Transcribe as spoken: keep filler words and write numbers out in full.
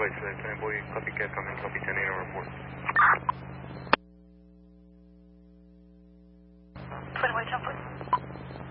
advice for that time, boy. Copycat coming, copy ten eight on report. Twin way jumper.